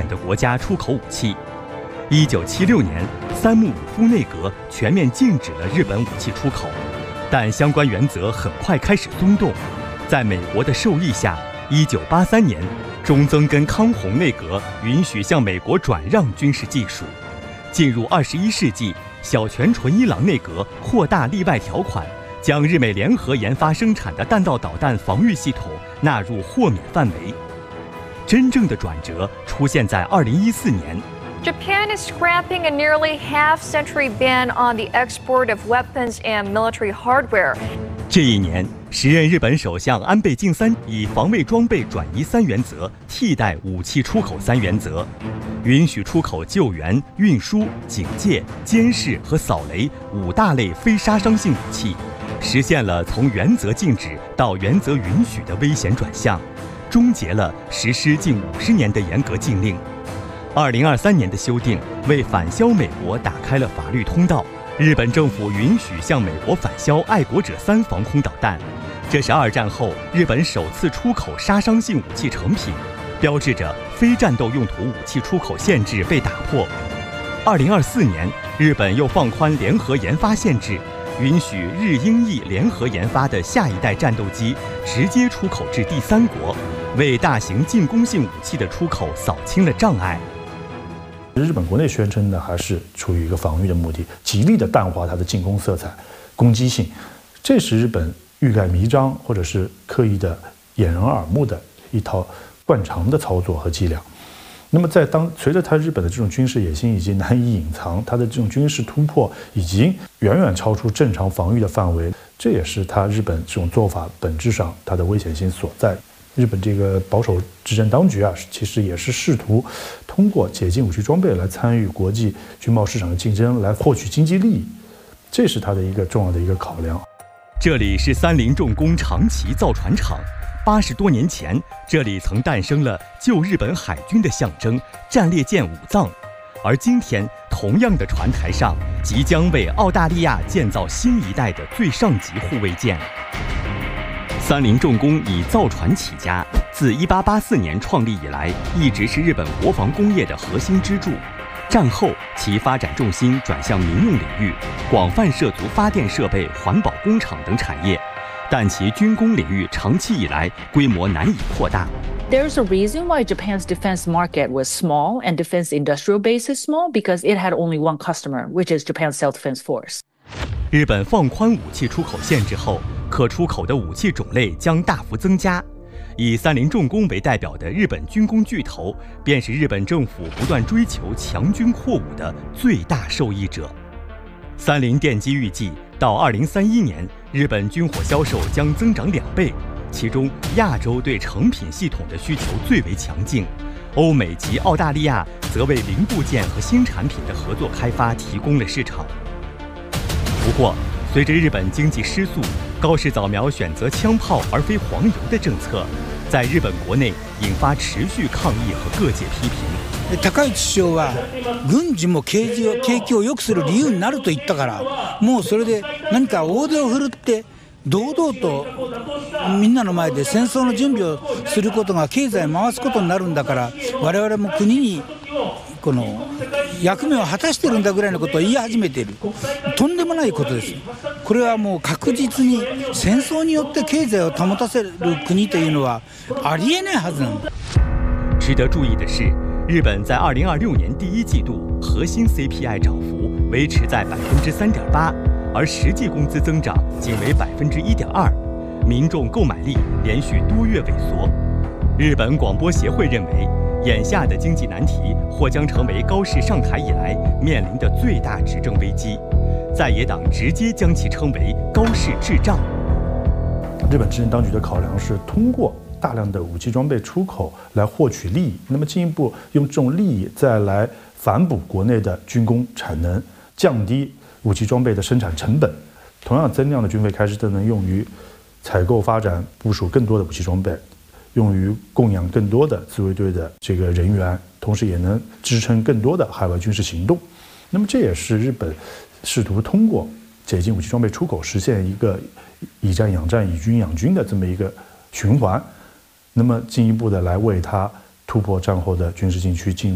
的国家出口武器。1976年，三木武夫内阁全面禁止了日本武器出口，但相关原则很快开始松动。在美国的授意下，1983年，中曾根康弘内阁允许向美国转让军事技术。进入21世纪，小泉纯一郎内阁扩大例外条款，将日美联合研发生产的弹道导弹防御系统纳入豁免范围。真正的转折出现在2014年。 Japan is scrapping a nearly half-century ban on the export of weapons and military hardware. 这一年，时任日本首相安倍晋三以防卫装备转移3原则替代武器出口3原则，允许出口救援、运输、警戒、监视和扫雷5大类非杀伤性武器，实现了从原则禁止到原则允许的危险转向，终结了实施近50年的严格禁令。2023年的修订为反销美国打开了法律通道，日本政府允许向美国返销爱国者3防空导弹，这是2战后日本首次出口杀伤性武器成品，标志着非战斗用途武器出口限制被打破。2024年，日本又放宽联合研发限制，允许日英意联合研发的下一代战斗机直接出口至第3国，为大型进攻性武器的出口扫清了障碍。 日本国内宣称呢，还是出于一个防御的目的，极力的淡化它的进攻色彩、攻击性，这是日本欲盖弥彰或者是刻意的掩人耳目的一套惯常的操作和伎俩。那么随着日本的这种军事野心已经难以隐藏，它的这种军事突破已经远远超出正常防御的范围，这也是日本这种做法本质上它的危险性所在。日本这个保守执政当局其实也是试图通过解禁武器装备来参与国际军贸市场的竞争，来获取经济利益，这是它的一个重要的一个考量。 这里是三菱重工长崎造船厂，80多年前，这里曾诞生了旧日本海军的象征——战列舰武藏，而今天，同样的船台上即将为澳大利亚建造新一代的最上级护卫舰。三菱重工以造船起家，自1884年创立以来，一直是日本国防工业的核心支柱。战后，其发展重心转向民用领域，广泛涉足发电设备、环保工厂等产业，但其军工领域长期以来规模难以扩大。 There's a reason why Japan's defense market was small and defense industrial base is small, because it had only one customer, which is Japan's self-defense force. 日本放宽武器出口限制后，可出口的武器种类将大幅增加。以三菱重工为代表的日本军工巨头，便是日本政府不断追求强军扩武的最大受益者。三菱电机预计，到2031年，日本军火销售将增长2倍，其中亚洲对成品系统的需求最为强劲，欧美及澳大利亚则为零部件和新产品的合作开发提供了市场。不过，随着日本经济失速，高市早苗选择枪炮而非黄油的政策，在日本国内引发持续抗议和各界批评。 高市首相は軍事も景気を良くする理由になると言ったから、もうそれで何か大手を振るって堂々とみんなの前で戦争の準備をすることが経済を回すことになるんだから、我々も国にこの役目を果たしているんだぐらいのことを言い始めている。とんでもないことです。これはもう確実に戦争によって経済を保たせる国というのはありえないはずなんだ。 值得注意的是，日本在2026年第1季度核心 CPI 涨幅维持在3.8%，而实际工资增长仅为1.2%，民众购买力连续多月萎缩。日本广播协会认为，眼下的经济难题或将成为高市上台以来面临的最大执政危机，在野党直接将其称为高市智障。 日本执政当局的考量是通过大量的武器装备出口来获取利益，那么进一步用这种利益再来反哺国内的军工产能，降低武器装备的生产成本。同样增量的军费开支都能用于采购、发展、部署更多的武器装备，用于供养更多的自卫队的这个人员，同时也能支撑更多的海外军事行动。那么这也是日本试图通过解禁武器装备出口，实现一个以战养战、以军养军的这么一个循环。那么进一步的来为它突破战后的军事禁区